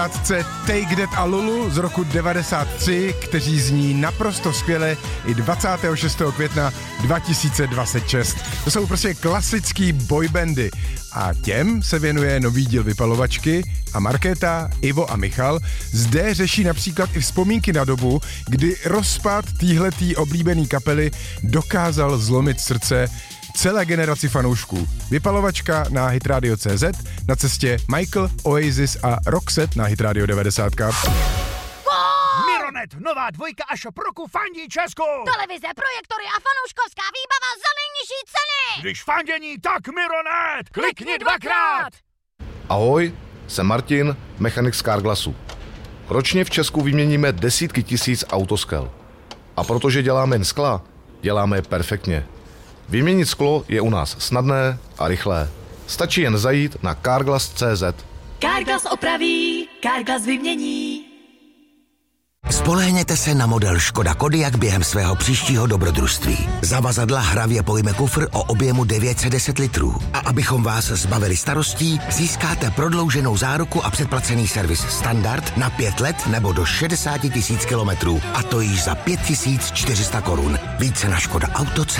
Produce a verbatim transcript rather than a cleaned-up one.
Take That a Lulu z roku devadesát tři, kteří zní naprosto skvěle i dvacátého šestého května dva tisíce dvacet šest. To jsou prostě klasický boybandy a těm se věnuje nový díl Vypalovačky a Markéta, Ivo a Michal zde řeší například i vzpomínky na dobu, kdy rozpad téhletý oblíbený kapely dokázal zlomit srdce celé generaci fanoušků. Vypalovačka na hitradio tečka cé zet, na cestě Michael, Oasis a Roxette na hitradio devadesát. Mironet, nová dvojka a shop roku fandí Česku. Televize, projektory a fanouškovská výbava za nejnižší ceny. Když fandění, tak Mironet. Klikni dvakrát. Ahoj, jsem Martin, mechanik z Carglassu. Ročně v Česku vyměníme desítky tisíc autoskel. A protože děláme jen skla, děláme je perfektně. Vyměnit sklo je u nás snadné a rychlé. Stačí jen zajít na carglass tečka cé zet. Carglass opraví, Carglass vymění. Spolehněte se na model Škoda Kodiaq během svého příštího dobrodružství. Zavazadla hravě pojme kufr o objemu devět set deset litrů. A abychom vás zbavili starostí, získáte prodlouženou záruku a předplacený servis standard na pět let nebo do šedesát tisíc kilometrů. A to již za pět tisíc čtyři sta korun. Více na škoda auto tečka